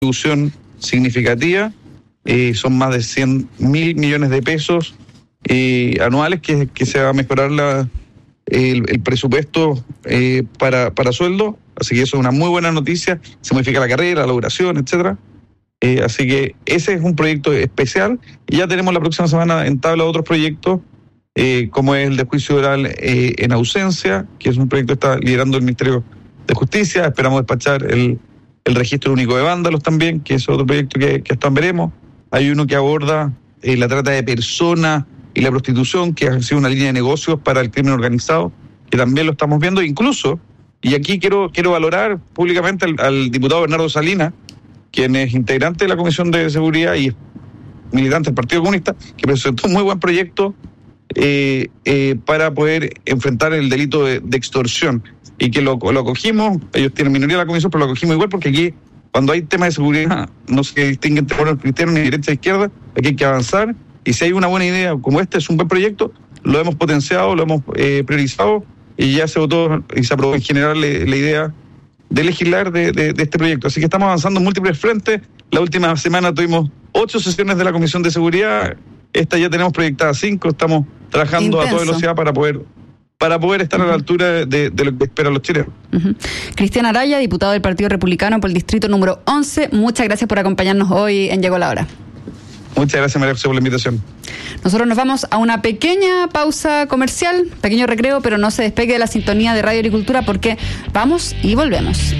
distribución significativa, son más de 100.000 millones de pesos anuales que se va a mejorar el presupuesto para sueldo, así que eso es una muy buena noticia. Se modifica la carrera, la duración, etcétera. Así que ese es un proyecto especial y ya tenemos la próxima semana en tabla otros proyectos, como es el de juicio oral en ausencia, que es un proyecto que está liderando el Ministerio de Justicia. Esperamos despachar el registro único de vándalos también, que es otro proyecto que hasta veremos. Hay uno que aborda la trata de personas y la prostitución, que ha sido una línea de negocios para el crimen organizado, que también lo estamos viendo. Incluso, y aquí quiero valorar públicamente al diputado Bernardo Salinas, quien es integrante de la Comisión de Seguridad y militante del Partido Comunista, que presentó un muy buen proyecto para poder enfrentar el delito de extorsión, y que lo acogimos. Ellos tienen minoría de la comisión, pero lo acogimos igual, porque aquí, cuando hay temas de seguridad, no se distingue entre pueblos cristianos ni derecha e izquierda. Aquí hay que avanzar, y si hay una buena idea como este, es un buen proyecto, lo hemos potenciado, lo hemos priorizado, y ya se votó y se aprobó en general la idea de legislar de este proyecto. Así que estamos avanzando en múltiples frentes. La última semana tuvimos 8 sesiones de la Comisión de Seguridad. Esta ya tenemos proyectadas 5. Estamos trabajando intenso, a toda velocidad para poder estar a la altura de lo que esperan los chilenos. Cristian Araya, diputado del Partido Republicano por el distrito número 11. Muchas gracias por acompañarnos hoy en Llegó la Hora. Muchas gracias, María José, por la invitación. Nosotros nos vamos a una pequeña pausa comercial, pequeño recreo, pero no se despegue de la sintonía de Radio Agricultura, porque vamos y volvemos.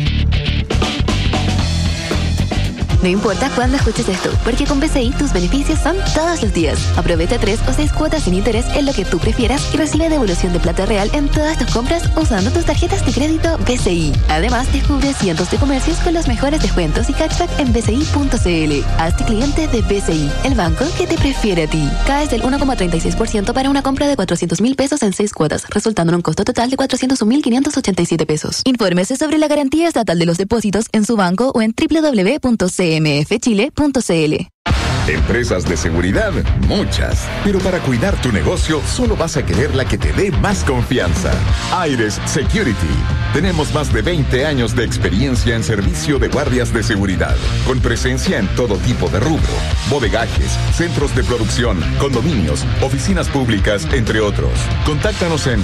No importa cuándo escuches esto, porque con BCI tus beneficios son todos los días. Aprovecha 3 o 6 cuotas sin interés en lo que tú prefieras y recibe devolución de plata real en todas tus compras usando tus tarjetas de crédito BCI. Además, descubre cientos de comercios con los mejores descuentos y cashback en bci.cl. Hazte cliente de BCI, el banco que te prefiere a ti. Caes del 1,36% para una compra de 400,000 pesos en 6 cuotas, resultando en un costo total de 401,587 pesos. Infórmese sobre la garantía estatal de los depósitos en su banco o en www.cmfchile.cl. Empresas de seguridad, muchas. Pero para cuidar tu negocio, solo vas a querer la que te dé más confianza. Aires Security. Tenemos más de 20 años de experiencia en servicio de guardias de seguridad, con presencia en todo tipo de rubro: bodegajes, centros de producción, condominios, oficinas públicas, entre otros. Contáctanos en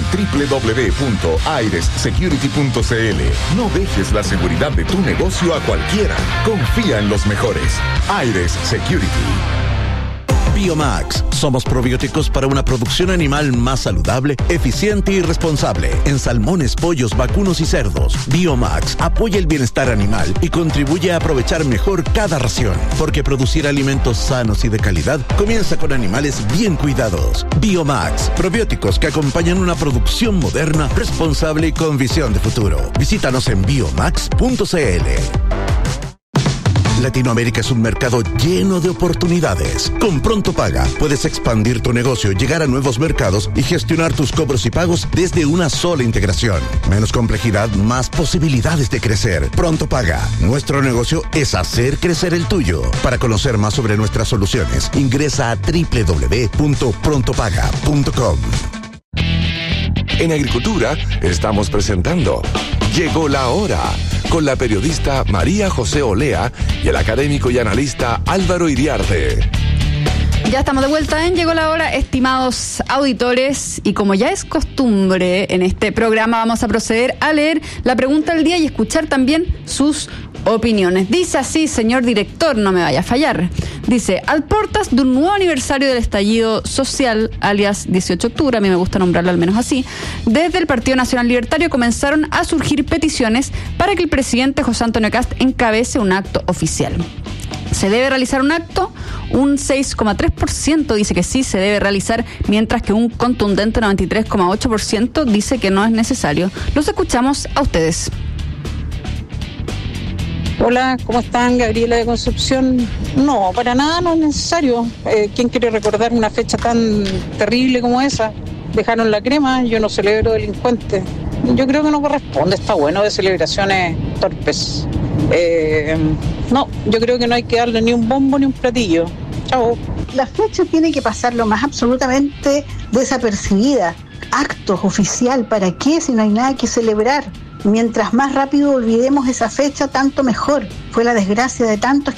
www.airessecurity.cl. No dejes la seguridad de tu negocio a cualquiera. Confía en los mejores. Aires Security. Biomax. Somos probióticos para una producción animal más saludable, eficiente y responsable en salmones, pollos, vacunos y cerdos. Biomax apoya el bienestar animal y contribuye a aprovechar mejor cada ración, porque producir alimentos sanos y de calidad comienza con animales bien cuidados. Biomax, probióticos que acompañan una producción moderna, responsable y con visión de futuro. Visítanos en biomax.cl. Latinoamérica es un mercado lleno de oportunidades. Con Pronto Paga puedes expandir tu negocio, llegar a nuevos mercados y gestionar tus cobros y pagos desde una sola integración. Menos complejidad, más posibilidades de crecer. Pronto Paga. Nuestro negocio es hacer crecer el tuyo. Para conocer más sobre nuestras soluciones, ingresa a www.prontopaga.com. En Agricultura estamos presentando Llegó la Hora, con la periodista María José Olea y el académico y analista Álvaro Iriarte. Ya estamos de vuelta en Llegó la Hora, estimados auditores, y como ya es costumbre en este programa, vamos a proceder a leer la pregunta del día y escuchar también sus opiniones. Dice así, señor director, no me vaya a fallar. Dice: al portas de un nuevo aniversario del estallido social, alias 18 de octubre, a mí me gusta nombrarlo al menos así, desde el Partido Nacional Libertario comenzaron a surgir peticiones para que el presidente José Antonio Kast encabece un acto oficial. ¿Se debe realizar un acto? Un 6,3% dice que sí se debe realizar, mientras que un contundente 93,8% dice que no es necesario. Los escuchamos a ustedes. Hola, ¿cómo están? Gabriela de Concepción. No, para nada no es necesario. ¿Quién quiere recordar una fecha tan terrible como esa? Dejaron la crema, yo no celebro delincuentes. Yo creo que no corresponde, está bueno de celebraciones torpes. No, yo creo que no hay que darle ni un bombo ni un platillo. Chao. La fecha tiene que pasar lo más absolutamente desapercibida. Actos oficial, ¿para qué si no hay nada que celebrar? Mientras más rápido olvidemos esa fecha, tanto mejor. Fue la desgracia de tantos